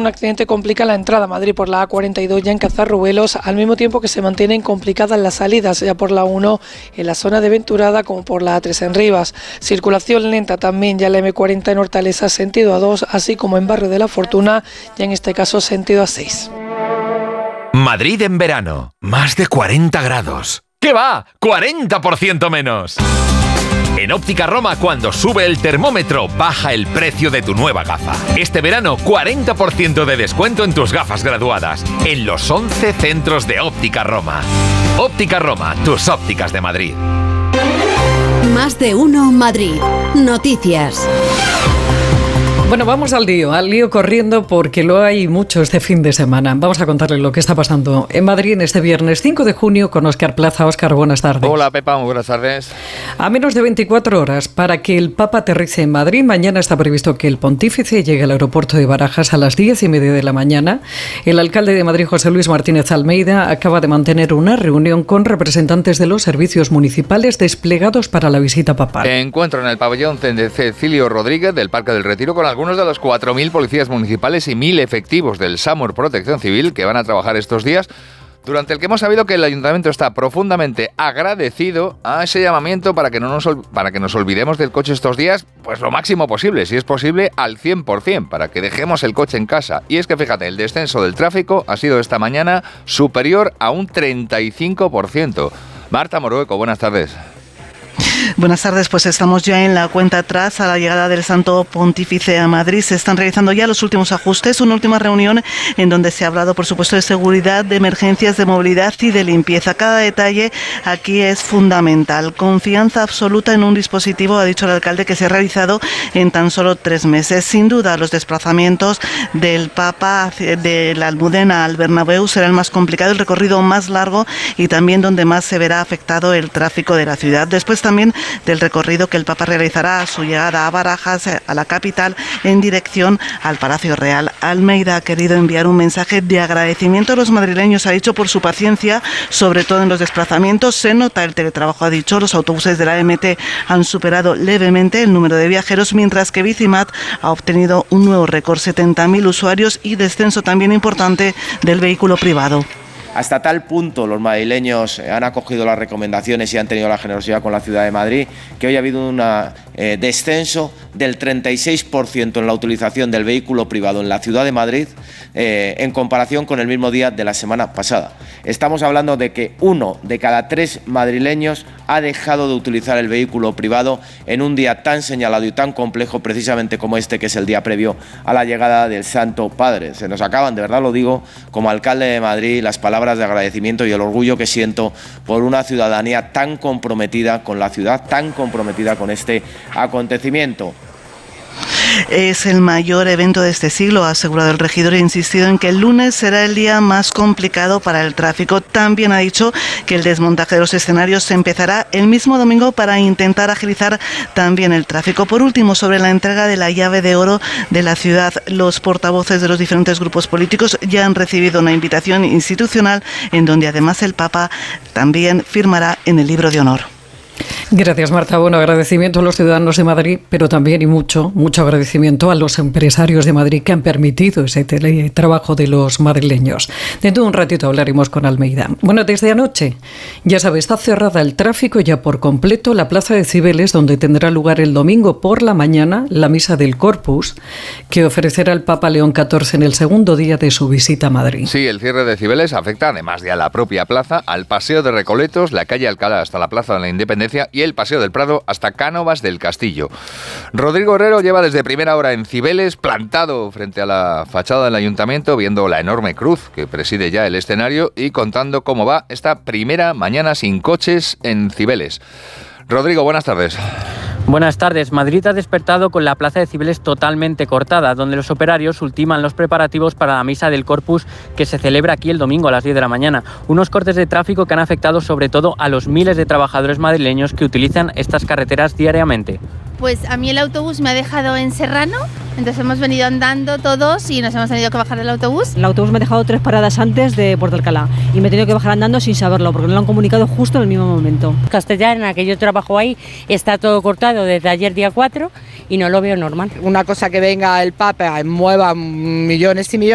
un accidente complica la entrada a Madrid por la A42 ya en Cazarrubelos, al mismo tiempo que se mantienen complicadas las salidas ya por la 1 en la zona de Venturada como por la A3 en Rivas. Circulación lenta también ya la M40 en Hortaleza sentido A2, así como en Barrio de la Fortuna, ya en este caso sentido A6. Madrid en verano, más de 40 grados. ¿Qué va? ¡40% menos! En Óptica Roma, cuando sube el termómetro, baja el precio de tu nueva gafa. Este verano, 40% de descuento en tus gafas graduadas, en los 11 centros de Óptica Roma. Óptica Roma, tus ópticas de Madrid. Más de uno Madrid. Noticias. Bueno, vamos al lío corriendo porque lo hay mucho este fin de semana. Vamos a contarles lo que está pasando en Madrid en este viernes 5 de junio con Óscar Plaza. Óscar, buenas tardes. Hola Pepa, muy buenas tardes. A menos de 24 horas para que el Papa aterrice en Madrid, mañana está previsto que el pontífice llegue al aeropuerto de Barajas a las 10:30 de la mañana. El alcalde de Madrid, José Luis Martínez Almeida, acaba de mantener una reunión con representantes de los servicios municipales desplegados para la visita papal. Encuentro en el pabellón de Cecilio Rodríguez del Parque del Retiro con algunos de los 4.000 policías municipales y 1.000 efectivos del SAMUR Protección Civil que van a trabajar estos días, durante el que hemos sabido que el Ayuntamiento está profundamente agradecido a ese llamamiento para que nos olvidemos del coche estos días, pues lo máximo posible, si es posible al 100%, para que dejemos el coche en casa. Y es que fíjate, el descenso del tráfico ha sido esta mañana superior a un 35%. Marta Morueco, buenas tardes. Buenas tardes, pues estamos ya en la cuenta atrás a la llegada del Santo Pontífice a Madrid. Se están realizando ya los últimos ajustes, una última reunión en donde se ha hablado, por supuesto, de seguridad, de emergencias, de movilidad y de limpieza. Cada detalle aquí es fundamental. Confianza absoluta en un dispositivo, ha dicho el alcalde, que se ha realizado en tan solo 3 meses. Sin duda, los desplazamientos del Papa de la Almudena al Bernabéu será el más complicado, el recorrido más largo y también donde más se verá afectado el tráfico de la ciudad. Después también del recorrido que el Papa realizará a su llegada a Barajas, a la capital, en dirección al Palacio Real. Almeida ha querido enviar un mensaje de agradecimiento a los madrileños, ha dicho, por su paciencia, sobre todo en los desplazamientos. Se nota el teletrabajo, ha dicho, los autobuses de la MT han superado levemente el número de viajeros, mientras que Bicimat ha obtenido un nuevo récord, 70.000 usuarios y descenso también importante del vehículo privado. Hasta tal punto los madrileños han acogido las recomendaciones y han tenido la generosidad con la ciudad de Madrid que hoy ha habido un descenso del 36% en la utilización del vehículo privado en la ciudad de Madrid en comparación con el mismo día de la semana pasada. Estamos hablando de que 1 de cada 3 madrileños ha dejado de utilizar el vehículo privado en un día tan señalado y tan complejo precisamente como este, que es el día previo a la llegada del Santo Padre. Se nos acaban, de verdad lo digo, como alcalde de Madrid, las palabras de agradecimiento y el orgullo que siento por una ciudadanía tan comprometida con la ciudad, tan comprometida con este acontecimiento. Es el mayor evento de este siglo, ha asegurado el regidor, e ha insistido en que el lunes será el día más complicado para el tráfico. También ha dicho que el desmontaje de los escenarios se empezará el mismo domingo para intentar agilizar también el tráfico. Por último, sobre la entrega de la llave de oro de la ciudad, los portavoces de los diferentes grupos políticos ya han recibido una invitación institucional en donde además el Papa también firmará en el libro de honor. Gracias, Marta. Bueno, agradecimiento a los ciudadanos de Madrid, pero también y mucho agradecimiento a los empresarios de Madrid que han permitido ese teletrabajo de los madrileños. Dentro de un ratito hablaremos con Almeida. Bueno, desde anoche, ya sabe, está cerrada el tráfico ya por completo la Plaza de Cibeles, donde tendrá lugar el domingo por la mañana la misa del Corpus, que ofrecerá el Papa León XIV en el segundo día de su visita a Madrid. Sí, el cierre de Cibeles afecta, además de a la propia plaza, al Paseo de Recoletos, la calle Alcalá hasta la Plaza de la Independencia y el Paseo del Prado hasta Cánovas del Castillo. Rodrigo Herrero lleva desde primera hora en Cibeles, plantado frente a la fachada del Ayuntamiento, viendo la enorme cruz que preside ya el escenario y contando cómo va esta primera mañana sin coches en Cibeles. Rodrigo, buenas tardes. Buenas tardes. Madrid ha despertado con la Plaza de Cibeles totalmente cortada, donde los operarios ultiman los preparativos para la misa del Corpus que se celebra aquí el domingo a las 10 de la mañana. Unos cortes de tráfico que han afectado sobre todo a los miles de trabajadores madrileños que utilizan estas carreteras diariamente. Pues a mí el autobús me ha dejado en Serrano, entonces hemos venido andando todos y nos hemos tenido que bajar del autobús. El autobús me ha dejado 3 paradas antes de Puerto Alcalá y me he tenido que bajar andando sin saberlo porque me lo han comunicado justo en el mismo momento. Castellana, que yo trabajo ahí, está todo cortado desde ayer día 4 y no lo veo normal. Una cosa que venga el Papa, mueva millones y millones.